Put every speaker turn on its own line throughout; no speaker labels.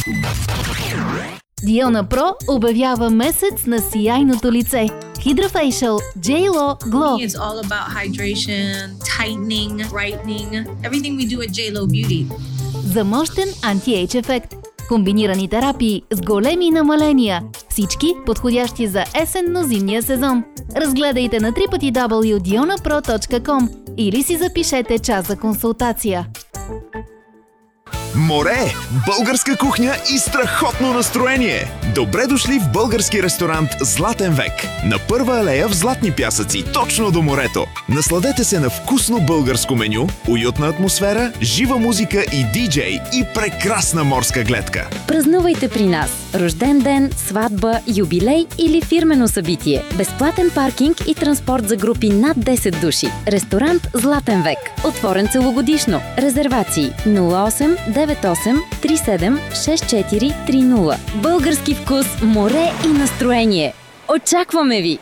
Диона Про обявява месец на сияйното лице. Hydrofacial J.Lo Glow.
It's all about hydration, tightening, brightening, everything we do at J.Lo Beauty.
За мощен анти-ейдж ефект. Комбинирани терапии с големи намаления. Всички подходящи за есенно-зимния сезон. Разгледайте на www.dionapro.com или си запишете час за консултация.
Море, българска кухня и страхотно настроение! Добре дошли в български ресторант Златен век на Първа алея в Златни пясъци, точно до морето. Насладете се на вкусно българско меню, уютна атмосфера, жива музика и диджей и прекрасна морска гледка.
Празнувайте при нас рожден ден, сватба, юбилей или фирмено събитие. Безплатен паркинг и транспорт за групи над 10 души. Ресторант Златен век. Отворен целогодишно. Резервации 08 98 37 6430. Български вкус, море и настроение. Очакваме ви!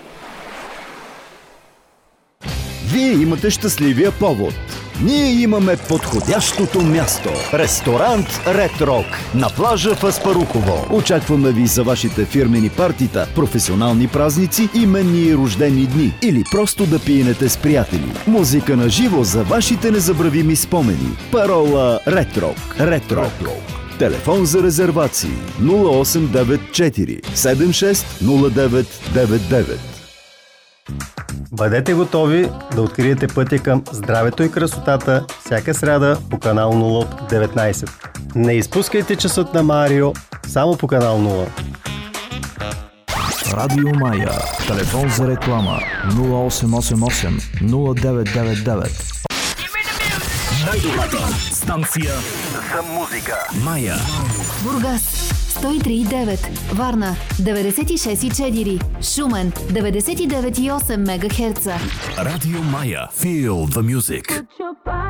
Вие имате щастливия повод. Ние имаме подходящото място. Ресторант Ред Рок на плажа в Аспарухово. Очакваме ви за вашите фирмени партита, професионални празници, именни и рождени дни или просто да пиенете с приятели. Музика на живо за вашите незабравими спомени. Парола Ред Рок. Ред Рок. Телефон за резервации 0894 760999.
Бъдете готови да откриете пътя към здравето и красотата всяка сряда по канал 0 от 19. Не изпускайте часът на Марио само по канал 0.
Радио Мая. Телефон за реклама 0888 0999.
Най-добрата станция за музика. Мая.
Бургас 103,9, Варна 96,4, Шумен 99,8 МГц.
Радио Мая. Feel the music.